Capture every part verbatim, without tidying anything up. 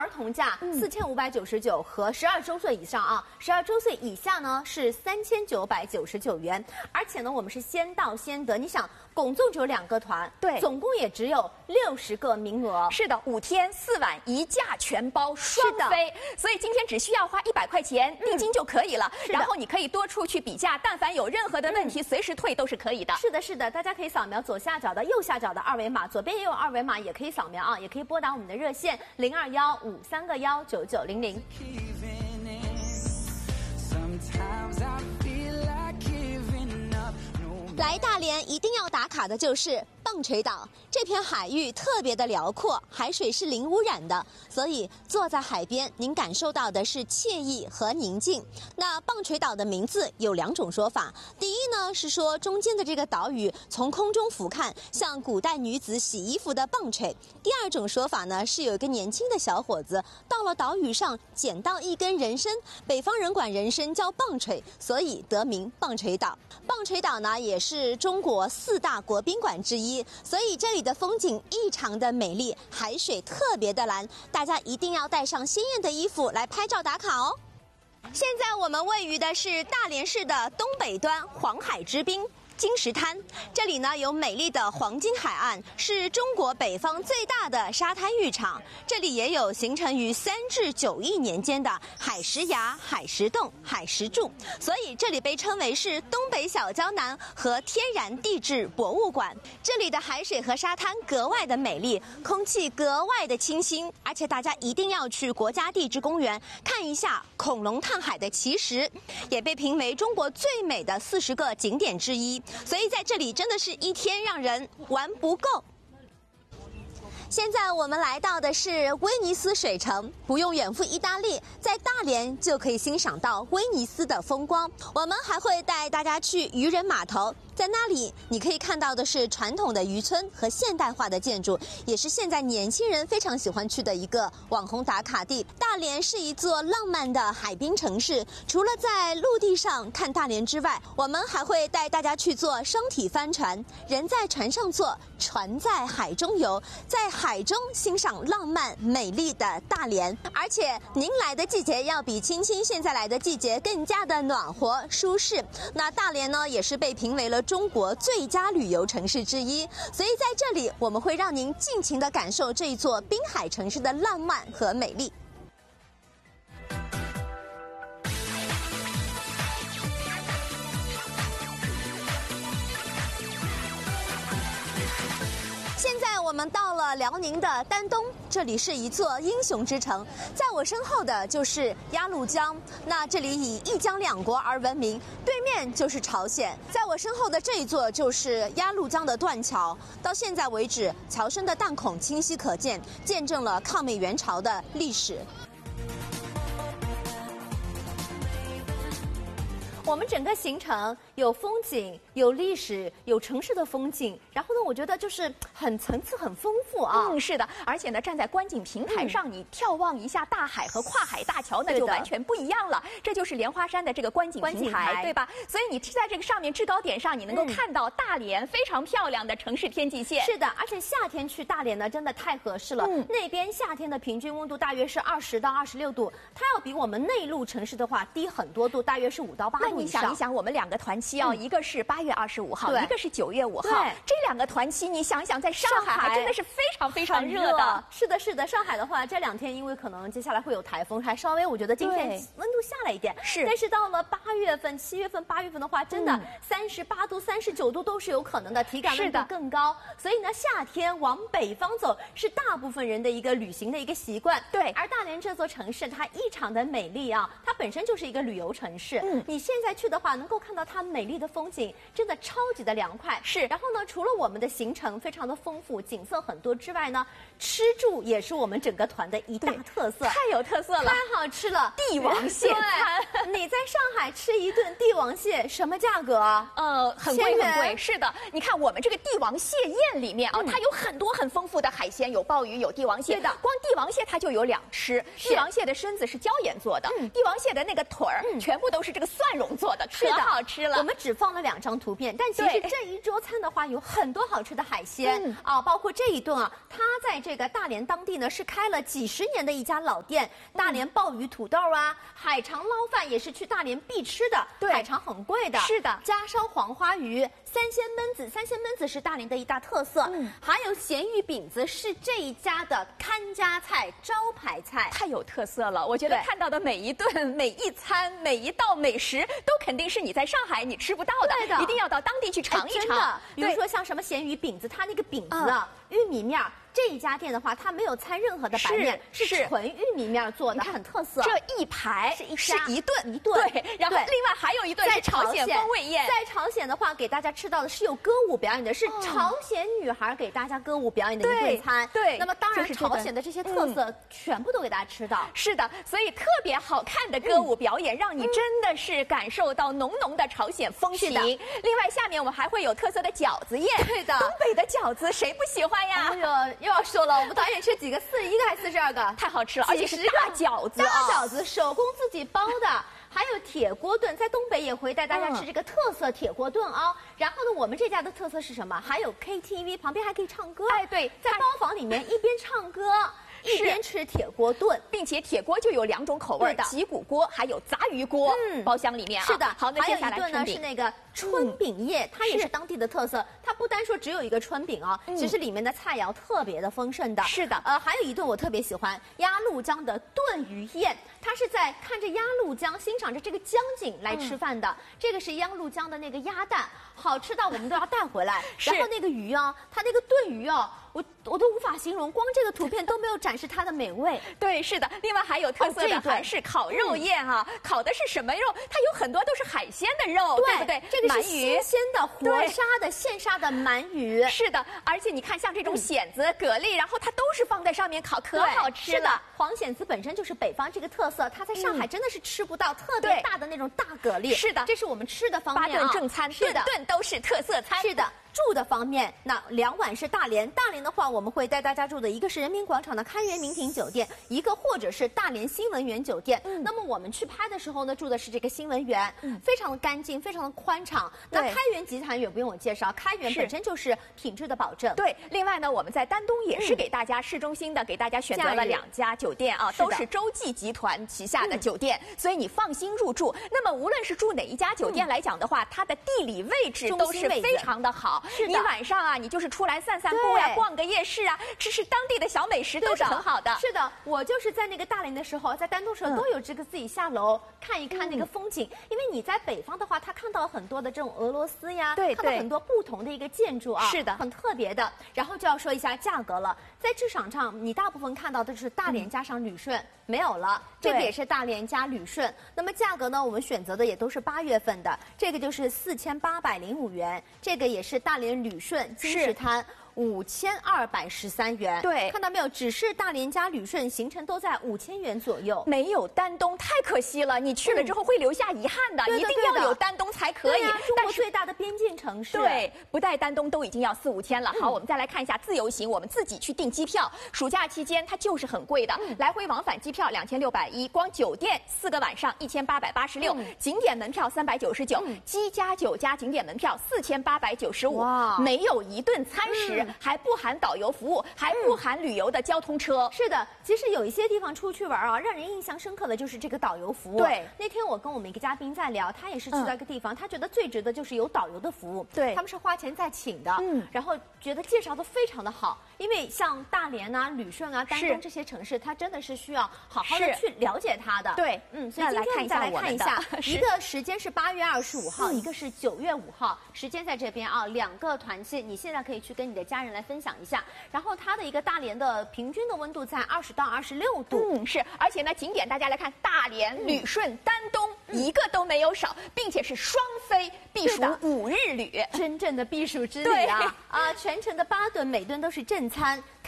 儿童价四千五百九十九和十二周岁以上啊，十二周岁以下呢是三千九百九十九元，而且呢我们是先到先得，你想拱纵只有两个团， 对， 总共也只有六十个名额。 是的，五天四晚一价全包双飞，所以今天只需要花一百块钱定金就可以了，嗯、然后你可以多处去比价，但凡有任何的问题，嗯、随时退都是可以的。 是的，是的，大家可以扫描左下角的右下角的二维码，左边也有二维码，也可以扫描啊，也可以拨打我们的热线零二幺五三个幺九九零零。 来大连一定要打卡的就是棒槌岛，这片海域特别的辽阔，海水是零污染的，所以坐在海边，您感受到的是惬意和宁静。那棒槌岛的名字有两种说法，第一呢是说中间的这个岛屿从空中俯瞰，像古代女子洗衣服的棒槌；第二种说法呢是有一个年轻的小伙子到了岛屿上捡到一根人参，北方人管人参叫棒槌，所以得名棒槌岛。棒槌岛呢也是中国四大国宾馆之一，所以这里的风景异常的美丽，海水特别的蓝，大家一定要带上鲜艳的衣服来拍照打卡哦。现在我们位于的是大连市的东北端，黄海之滨金石滩，这里呢有美丽的黄金海岸，是中国北方最大的沙滩浴场。这里也有形成于三至九亿年间的海石崖、海石洞、海石柱，所以这里被称为是东北小胶囊和天然地质博物馆。这里的海水和沙滩格外的美丽，空气格外的清新，而且大家一定要去国家地质公园看一下恐龙探海的奇石，也被评为中国最美的四十个景点之一。所以在这里真的是一天让人玩不够。现在我们来到的是威尼斯水城，不用远赴意大利，在大连就可以欣赏到威尼斯的风光。我们还会带大家去渔人码头，在那里你可以看到的是传统的渔村和现代化的建筑，也是现在年轻人非常喜欢去的一个网红打卡地。大连是一座浪漫的海滨城市，除了在陆地上看大连之外，我们还会带大家去坐双体帆船，人在船上坐，船在海中游，在海中欣赏浪漫美丽的大连。而且您来的季节要比青青现在来的季节更加的暖和舒适。那大连呢也是被评为了中国最佳旅游城市之一，所以在这里我们会让您尽情地感受这一座滨海城市的浪漫和美丽。现在我们到了辽宁的丹东，这里是一座英雄之城，在我身后的就是鸭绿江，那这里以一江两国而闻名，对面就是朝鲜。在我身后的这一座就是鸭绿江的断桥，到现在为止桥身的弹孔清晰可见，见证了抗美援朝的历史。 我们整个行程有风景，有历史，有城市的风景，然后呢，我觉得就是很层次很丰富啊。 嗯，是的，而且呢，站在观景平台上，嗯、你眺望一下大海和跨海大桥，那就完全不一样了。这就是莲花山的这个观景平台，对吧？所以你在这个上面制高点上，你能够看到大连非常漂亮的城市天际线。 是的，而且夏天去大连呢，真的太合适了。嗯、那边夏天的平均温度大约是二十到二十六度，它要比我们内陆城市的话低很多度，大约是五到八度。 你想一想，我们两个团期哦，嗯、一个是八月二十五号，一个是九月五号，这两个团期，你想想，在上海还真的是非常非常热的。 是的，是的，上海的话，这两天因为可能接下来会有台风，还稍微我觉得今天温度下来一点。是，但是到了八月份、七月份、八月份的话，真的三十八度、三十九度都是有可能的，体感温度更高。所以呢，夏天往北方走是大部分人的一个旅行的一个习惯。 对， 而大连这座城市它异常的美丽啊，它本身就是一个旅游城市。嗯，你现在去的话，能够看到它美丽的风景，真的超级的凉快。是，然后呢，除了我们的行程非常的丰富，景色很多之外呢，吃住也是我们整个团的一大特色， 太有特色了， 太好吃了， 帝王蟹餐。 你在上海吃一顿帝王蟹，什么价格啊？ 呃，很贵很贵。是的，你看我们这个帝王蟹宴里面啊，嗯、它有很多很丰富的海鲜，有鲍鱼，有帝王蟹。 对的， 光帝王蟹它就有两吃。帝王蟹的身子是椒盐做的，嗯、帝王蟹的那个腿儿、嗯、全部都是这个蒜蓉蓉做的，可好吃了。 我们只放了两张图片，但其实这一桌餐的话有很多好吃的海鲜、嗯、啊，包括这一顿啊，它在这个大连当地呢是开了几十年的一家老店，大连鲍鱼土豆啊，海肠捞饭也是去大连必吃的，对，海肠很贵的， 是的， 家烧黄花鱼。三鲜焖子，三鲜焖子是大连的一大特色，嗯，还有咸鱼饼子是这一家的看家菜、招牌菜， 太有特色了。我觉得看到的每一顿、每一餐、每一道美食，都肯定是你在上海你吃不到的， 对的， 一定要到当地去尝一尝。 真的，比如说像什么咸鱼饼子，它那个饼子啊，嗯、玉米面。这一家店的话，它没有掺任何的白面，是纯玉米面做的，很特色。 这一排是一是一顿一顿， 对。然后另外还有一顿是朝鲜风味宴。 在朝鲜的话，给大家吃到的是有歌舞表演的，是朝鲜女孩给大家歌舞表演的一顿餐。 对。 那么当然，朝鲜的这些特色全部都给大家吃到。 是的，所以特别好看的歌舞表演，让你真的是感受到浓浓的朝鲜风情。另外，下面我们还会有特色的饺子宴。 对的， 东北的饺子谁不喜欢呀？ 哎呦，又要说了，我们导演吃几个？四十一个还是四十二个？ 太好吃了，而且是大饺子， 大饺子手工自己包的。还有铁锅炖，在东北也会带大家吃这个特色铁锅炖啊、哦。然后呢，我们这家的特色是什么？还有 K T V， 旁边还可以唱歌。 哎，对， 在包房里面一边唱歌。一边吃铁锅炖， 并且铁锅就有两种口味的，脊骨锅还有杂鱼锅，嗯，包厢里面啊。 是的， 好，那接下来还有一顿呢是那个春饼叶，它也是当地的特色。它不单说只有一个春饼啊，其实里面的菜肴特别的丰盛的。 是的， 呃，还有一顿我特别喜欢鸭绿江的炖鱼宴，它是在看着鸭绿江，欣赏着这个江景来吃饭的。嗯、这个是鸭绿江的那个鸭蛋，好吃到我们都要带回来。然后那个鱼啊，它那个炖鱼啊。我我都无法形容，光这个图片都没有展示它的美味。 对，是的。另外还有特色的韩式烤肉宴啊，嗯、烤的是什么肉？它有很多都是海鲜的肉，对, 对不对？ 这个是新鲜的、活杀的、现杀的鳗鱼。 是的，而且你看，像这种蚬子、蛤蜊，然后它都是放在上面烤，可好吃了。 是的，黄蚬子本身就是北方这个特色，它在上海真的是吃不到特别大的那种大蛤蜊。 是的， 这是我们吃的方面啊。八顿正餐， 是的， 顿顿都是特色餐。 是的。住的方面，那两晚是大连。大连的话，我们会带大家住的一个是人民广场的开元名庭酒店，一个或者是大连新闻园酒店。嗯、那么我们去拍的时候呢，住的是这个新闻园，嗯、非常的干净，非常的宽敞。那开元集团也不用我介绍，开元本身就是品质的保证。 对，另外呢，我们在丹东也是给大家、嗯、市中心的给大家选择了两家酒店啊，都是洲际集团旗下的酒店，嗯、所以你放心入住。那么无论是住哪一家酒店来讲的话，嗯、它的地理位置都是非常的好。你晚上啊，你就是出来散散步呀、啊，逛个夜市啊，吃吃当地的小美食都是很好的。 是的，我就是在那个大连的时候，在丹东时候都有这个自己下楼、嗯、看一看那个风景。因为你在北方的话，他看到很多的这种俄罗斯呀， 对， 看到很多不同的一个建筑啊， 是的， 很特别的。然后就要说一下价格了，在市场上你大部分看到的是大连加上旅顺、嗯、没有了，这个也是大连加旅顺。那么价格呢，我们选择的也都是八月份的，这个就是四千八百零五元，这个也是大连旅顺。金石滩五千二百十三元， 对， 看到没有？只是大连加旅顺行程都在五千元左右， 没有丹东，太可惜了。你去了之后会留下遗憾的，嗯、一定要有丹东才可以。 啊、中国最大的边境城市， 对，不带丹东都已经要四五千了。好，嗯、我们再来看一下自由行，我们自己去订机票，暑假期间它就是很贵的，嗯、来回往返机票两千六百一，光酒店四个晚上一千八百八十六，景点门票三百九十九，机加酒加景点门票四千八百九十五，没有一顿餐食。嗯还不含导游服务，还不含旅游的交通车。 是的，其实有一些地方出去玩啊，让人印象深刻的就是这个导游服务。 对， 那天我跟我们一个嘉宾在聊，他也是去到一个地方，嗯、他觉得最值得就是有导游的服务。 对， 他们是花钱在请的，嗯，然后觉得介绍的非常的好。因为像大连啊、旅顺啊、丹东这些城市，它真的是需要好好的去了解它的。 对， 嗯，所以今天我们再来看一下，一个时间是八月二十五号， 嗯、 一个是九月五号，时间在这边啊，两个团期，你现在可以去跟你的家人来分享一下。然后它的一个大连的平均的温度在二十到二十六度， 嗯，是，而且呢，景点大家来看，大连、旅顺、丹东、嗯、一个都没有少，并且是双飞避暑五日旅， 真正的避暑之旅啊！啊，全程的八顿，每顿都是正餐。开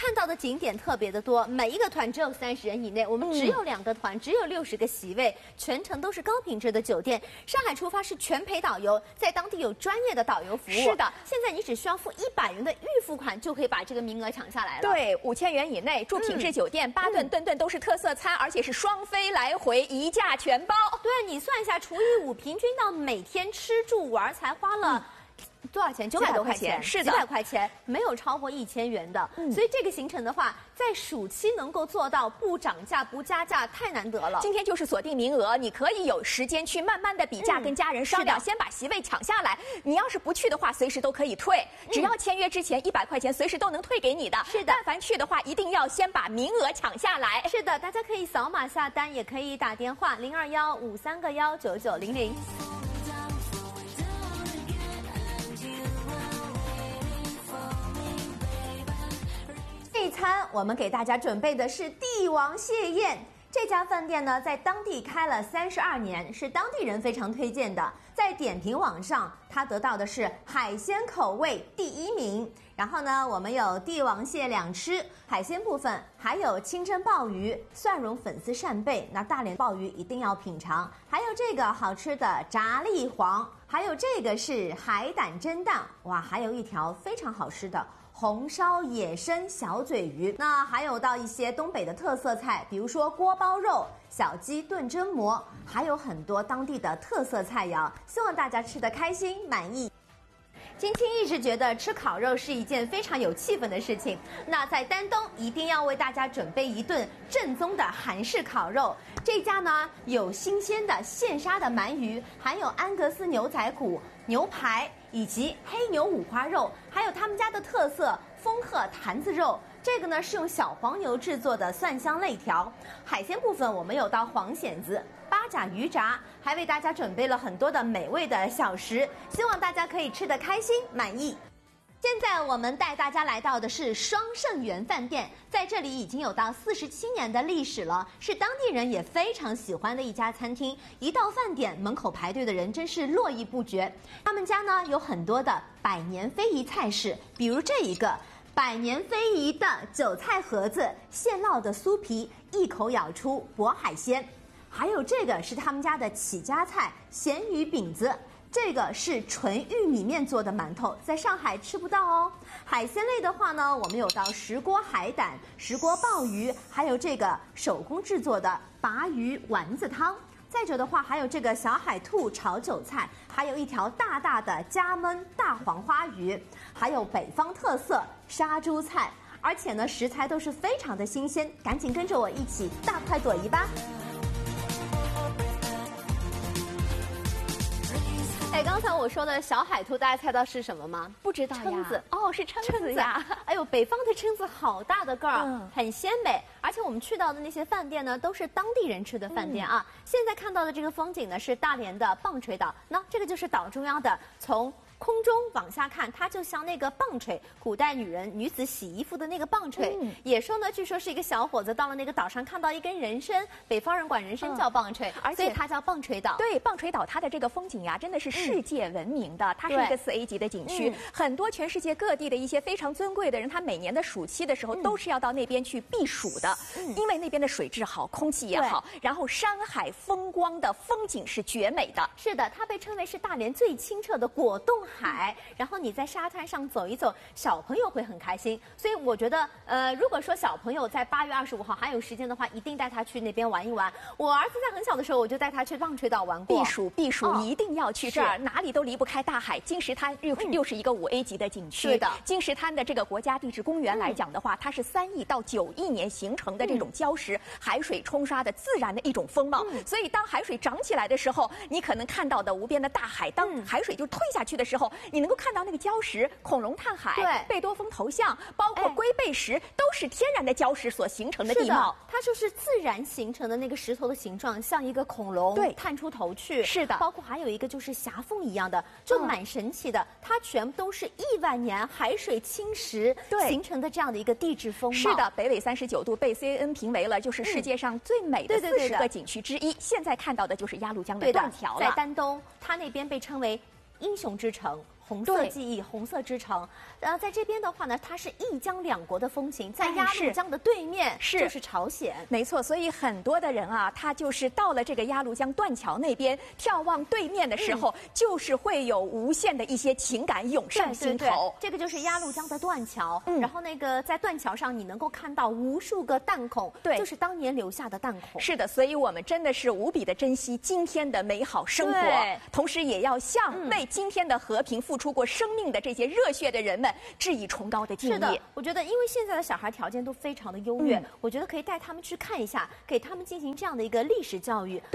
看到的景点特别的多，每一个团只有三十人以内，我们只有两个团，嗯、只有六十个席位，全程都是高品质的酒店。上海出发是全陪导游，在当地有专业的导游服务。 是的， 现在你只需要付一百元的预付款，就可以把这个名额抢下来了。 对，五千元以内住品质酒店，八、嗯、顿顿顿都是特色餐，而且是双飞来回，一价全包。 对，你算一下，除以五，平均到每天吃住玩才花了。嗯多少钱？九百多块钱， 是的， 几百块钱，没有超过一千元的。嗯、所以这个行程的话，在暑期能够做到不涨价、不加价，太难得了。 今天就是锁定名额，你可以有时间去慢慢的比价，嗯、跟家人商量，先把席位抢下来。你要是不去的话，随时都可以退，只要签约之前一百块钱，随时都能退给你的。 是的， 但凡去的话，一定要先把名额抢下来。 是的，大家可以扫码下单，也可以打电话零二幺五三个幺九九零零。这一餐我们给大家准备的是帝王蟹宴。这家饭店呢，在当地开了三十二年，是当地人非常推荐的。在点评网上，它得到的是海鲜口味第一名。然后呢，我们有帝王蟹两吃，海鲜部分还有清蒸鲍鱼、蒜蓉粉丝扇贝，那大连鲍鱼一定要品尝。还有这个好吃的炸栗黄，还有这个是海胆蒸蛋，哇，还有一条非常好吃的红烧野生小嘴鱼。那还有到一些东北的特色菜，比如说锅包肉、小鸡炖蒸馍，还有很多当地的特色菜肴，希望大家吃得开心满意。金青一直觉得吃烤肉是一件非常有气氛的事情，那在丹东一定要为大家准备一顿正宗的韩式烤肉。这家呢有新鲜的现杀的鳗鱼，还有安格斯牛仔骨、牛排以及黑牛五花肉，还有他们家的特色丰鹤坛子肉。这个呢是用小黄牛制作的蒜香肋条。海鲜部分我们有到黄蚬子、八甲鱼炸，还为大家准备了很多的美味的小食，希望大家可以吃得开心满意。现在我们带大家来到的是双盛园饭店，在这里已经有到四十七年的历史了，是当地人也非常喜欢的一家餐厅。一到饭点，门口排队的人真是络绎不绝。他们家呢有很多的百年非遗菜式，比如这一个百年非遗的韭菜盒子，现烙的酥皮，一口咬出渤海鲜。还有这个是他们家的起家菜咸鱼饼子，这个是纯玉米面做的馒头，在上海吃不到哦。海鲜类的话呢，我们有到石锅海胆、石锅鲍鱼，还有这个手工制作的鲅鱼丸子汤。再者的话，还有这个小海兔炒韭菜，还有一条大大的加焖大黄花鱼，还有北方特色杀猪菜，而且呢食材都是非常的新鲜，赶紧跟着我一起大快朵颐吧。哎，刚才我说的小海兔，大家猜到是什么吗？ 不知道呀。 蛏子哦，是蛏子呀。 哎呦，北方的蛏子好大的个儿，嗯、很鲜美。而且我们去到的那些饭店呢，都是当地人吃的饭店啊。嗯、现在看到的这个风景呢，是大连的棒槌岛。那这个就是岛中央的，从空中往下看，它就像那个棒槌，古代女人女子洗衣服的那个棒槌。嗯、也说呢，据说是一个小伙子到了那个岛上，看到一根人参，北方人管人参叫棒槌，而、嗯、且它叫棒槌岛。 对，棒槌岛它的这个风景呀，真的是世界闻名的，嗯、它是一个四 A 级的景区，嗯、很多全世界各地的一些非常尊贵的人，他每年的暑期的时候、嗯、都是要到那边去避暑的，嗯、因为那边的水质好，空气也好，然后山海风光的风景是绝美的。 是的，它被称为是大连最清澈的果冻海。嗯、然后你在沙滩上走一走，小朋友会很开心。所以我觉得，呃，如果说小朋友在八月二十五号还有时间的话，一定带他去那边玩一玩。我儿子在很小的时候，我就带他去棒槌岛玩过。 避暑避暑、哦、一定要去这儿，哪里都离不开大海。金石滩又是、嗯、又是一个五 A 级的景区。 是的， 金石滩的这个国家地质公园来讲的话，嗯、它是三亿到九亿年形成的这种礁石、嗯、海水冲刷的自然的一种风貌。嗯、所以当海水涨起来的时候，你可能看到的无边的大海，当海水就退下去的时候，你能够看到那个礁石、恐龙探海、 对贝多峰头像，包括龟背石，都是天然的礁石所形成的地貌。 它就是自然形成的那个石头的形状，像一个恐龙， 对， 探出头去。 是的， 包括还有一个就是狭缝一样的，就蛮神奇的。嗯、它全部都是亿万年海水侵蚀形成的这样的一个地质风貌。 是的，北纬三十九度被 C N N 评为了就是世界上最美的四十个景区之一。现在看到的就是鸭绿江的断桥了。 在丹东，它那边被称为英雄之城、 红色记忆，红色之城。呃，在这边的话呢，它是一江两国的风情，在鸭绿江的对面是就是朝鲜。 没错，所以很多的人啊，他就是到了这个鸭绿江断桥那边，眺望对面的时候，嗯、就是会有无限的一些情感涌上心头。对对对， 这个就是鸭绿江的断桥，嗯、然后那个在断桥上，你能够看到无数个弹孔，对，就是当年留下的弹孔。 是的，所以我们真的是无比的珍惜今天的美好生活，同时也要向为今天的和平付出过生命的这些热血的人们致以崇高的敬意。 是的，我觉得因为现在的小孩条件都非常的优越，嗯、我觉得可以带他们去看一下，给他们进行这样的一个历史教育。